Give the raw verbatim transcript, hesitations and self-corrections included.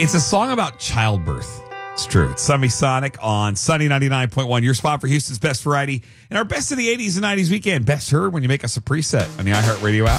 It's a song about childbirth. It's true. It's Semisonic on Sunny ninety-nine point one. Your spot for Houston's best variety and our best of the eighties and nineties weekend. Best heard when you make us a preset on the iHeartRadio app.